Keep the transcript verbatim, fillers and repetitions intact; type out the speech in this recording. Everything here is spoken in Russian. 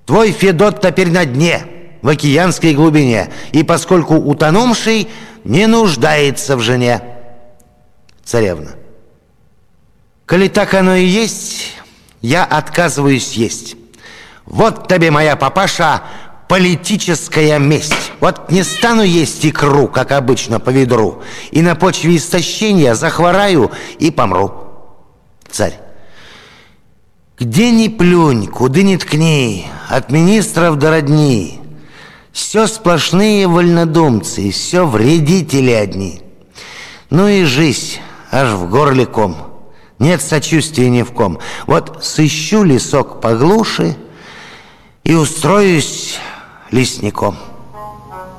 Твой Федот теперь на дне, в океанской глубине, и поскольку утонувший не нуждается в жене. Царевна: коли так оно и есть, я отказываюсь есть. Вот тебе, моя папаша, политическая месть. Вот не стану есть икру, как обычно, по ведру, и на почве истощения захвораю и помру. Царь: где ни плюнь, куды ни ткни, от министров до родни, все сплошные вольнодумцы, все вредители одни. Ну и жизнь аж в горле ком, нет сочувствия ни в ком. Вот сыщу лесок поглуше и устроюсь лесником.